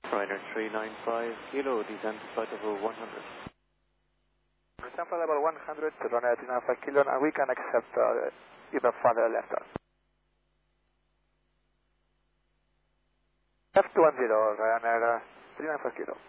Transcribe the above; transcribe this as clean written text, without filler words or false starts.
Ryanair 395 Kilo, descent to flight level 100. Descent flight level 100 to Ryanair 395 Kilo, and we can accept even further left turn. F210, Ryanair 395 Kilo.